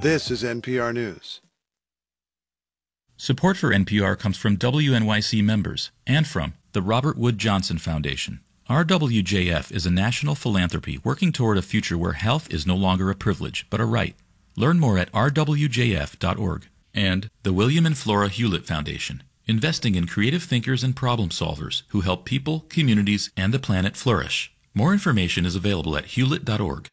This is NPR News. Support for NPR comes from WNYC members and from the Robert Wood Johnson Foundation. RWJF is a national philanthropy working toward a future where health is no longer a privilege, but a right. Learn more at rwjf.org. And the William and Flora Hewlett Foundation, investing in creative thinkers and problem solvers who help people, communities, and the planet flourish. More information is available at hewlett.org.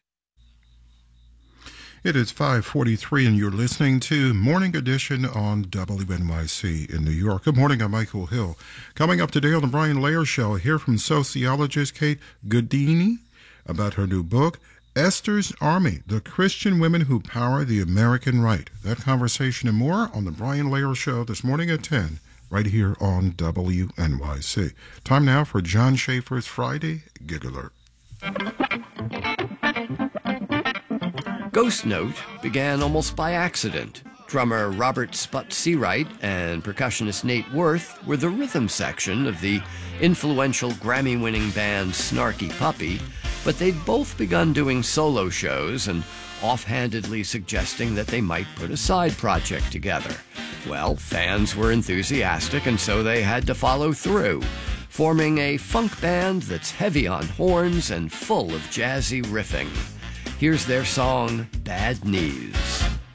It is 5:43 and you're listening to Morning Edition on WNYC in New York. Good morning, I'm Michael Hill. Coming up today on the Brian Lehrer Show, hear from sociologist Kate Godini about her new book, Esther's Army, The Christian Women Who Power the American Right. That conversation and more on the Brian Lehrer Show this morning at 10, right here on WNYC. Time now for John Schaefer's Friday Gig Alert. Ghost Note began almost by accident. Drummer Robert Sput Seawright and percussionist Nate Worth were the rhythm section of the influential Grammy-winning band Snarky Puppy, but they'd both begun doing solo shows and offhandedly suggesting that they might put a side project together. Well, fans were enthusiastic, and so they had to follow through, forming a funk band that's heavy on horns and full of jazzy riffing. Here's their song, Bad Knees.